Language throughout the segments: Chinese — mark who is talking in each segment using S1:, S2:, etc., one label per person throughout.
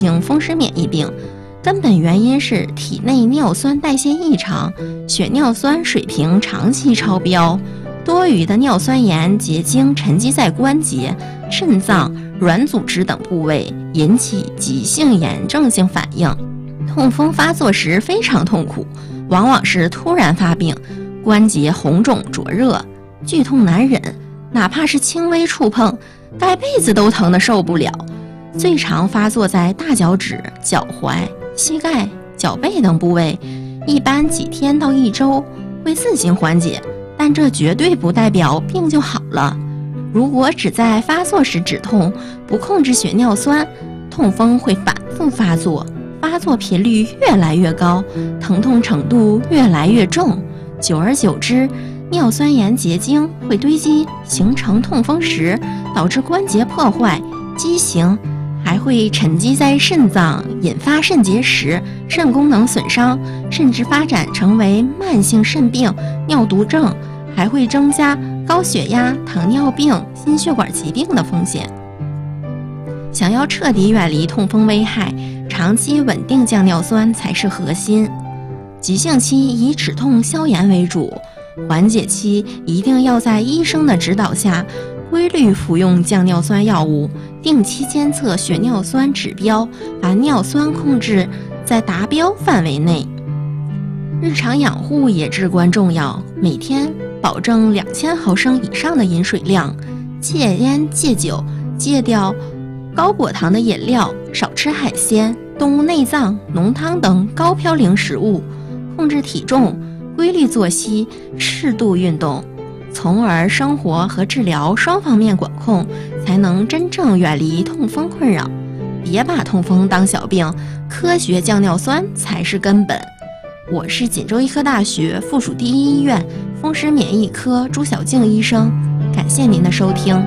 S1: 性风湿免疫病，根本原因是体内尿酸代谢异常，血尿酸水平长期超标，多余的尿酸盐结晶沉积在关节、肾脏、软组织等部位，引起急性炎症性反应。痛风发作时非常痛苦，往往是突然发病，关节红肿灼热，剧痛难忍，哪怕是轻微触碰，盖被子都疼得受不了。最常发作在大脚趾、脚踝、膝盖、脚背等部位，一般几天到1周会自行缓解，但这绝对不代表病就好了。如果只在发作时止痛，不控制血尿酸，痛风会反复发作，发作频率越来越高，疼痛程度越来越重，久而久之，尿酸盐结晶会堆积，形成痛风石，导致关节破坏、畸形，还会沉积在肾脏，引发肾结石、肾功能损伤，甚至发展成为慢性肾病、尿毒症，还会增加高血压、糖尿病、心血管疾病的风险。想要彻底远离痛风危害，长期稳定降尿酸才是核心。急性期以止痛消炎为主，缓解期一定要在医生的指导下规律服用降尿酸药物，定期监测血尿酸指标，把尿酸控制在达标范围内。日常养护也至关重要，每天保证2000毫升以上的饮水量，戒烟戒酒，戒掉高果糖的饮料，少吃海鲜、动物内脏、浓汤等高嘌呤食物，控制体重，规律作息，适度运动，从而生活和治疗双方面管控，才能真正远离痛风困扰。别把痛风当小病，科学降尿酸才是根本。我是锦州医科大学附属第一医院风湿免疫科朱小静医生，感谢您的收听。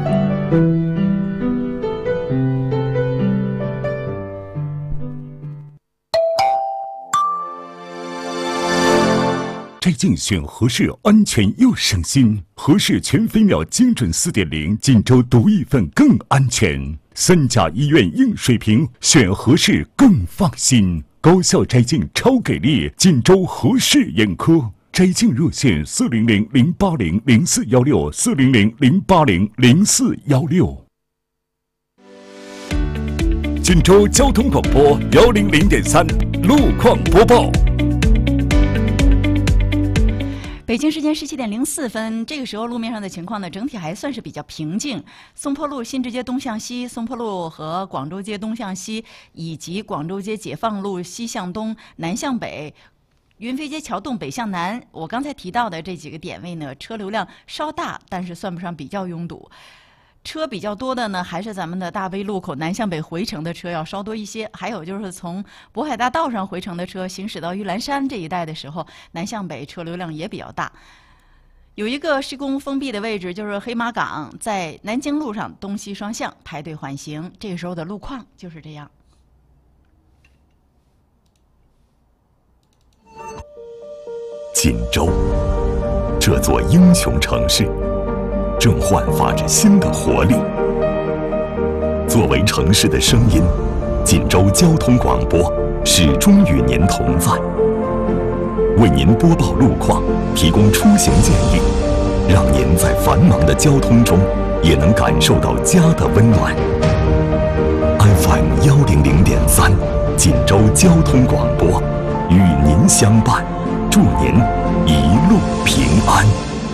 S2: 摘镜选合适，安全又省心。合适全飞秒精准4.0，锦州独一份更安全。3甲医院硬水平，选合适更放心。高效摘镜超给力，锦州合适眼科摘镜热线400-080-0416，400-080-0416。锦州交通广播100.3路况播报。
S3: 北京时间17点04分，这个时候路面上的情况呢，整体还算是比较平静。松坡路新直街东向西、松坡路和广州街东向西，以及广州街解放路西向东、南向北、云飞街桥洞北向南，我刚才提到的这几个点位呢，车流量稍大，但是算不上比较拥堵。车比较多的呢，还是咱们的大威路口南向北回程的车要稍多一些，还有就是从渤海大道上回程的车行驶到玉兰山这一带的时候，南向北车流量也比较大。有一个施工封闭的位置，就是黑马岗，在南京路上东西双向排队缓行，这个时候的路况就是这样。
S2: 锦州，这座英雄城市正焕发着新的活力。作为城市的声音，锦州交通广播始终与您同在，为您播报路况，提供出行建议，让您在繁忙的交通中也能感受到家的温暖。FM 100.3，锦州交通广播与您相伴，祝您一路平安。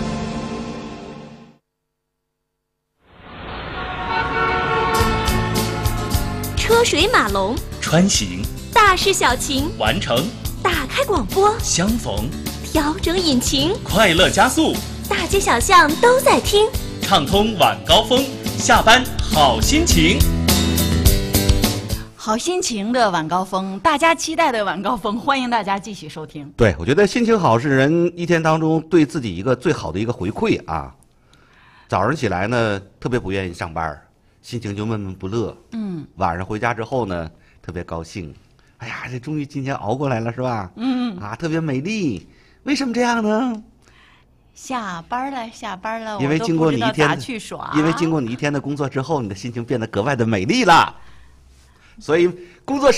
S4: 车水马龙，
S5: 穿行，
S4: 大事小情，
S5: 完成，
S4: 打开广播，
S5: 相逢，
S4: 调整引擎，
S5: 快乐加速，
S4: 大街小巷都在听，
S5: 畅通晚高峰，下班好心情。
S3: 好心情的晚高峰，大家期待的晚高峰，欢迎大家继续收听。
S6: 对，我觉得心情好是人一天当中对自己一个最好的一个回馈啊。早上起来呢，特别不愿意上班，心情就闷闷不乐。晚上回家之后呢，特别高兴。哎呀，这终于今天熬过来了，是吧？特别美丽。为什么这样呢？
S3: 下班了，下班了，
S6: 因为经过你一天，因为经过你一天的工作之后，你的心情变得格外的美丽了。所以工作时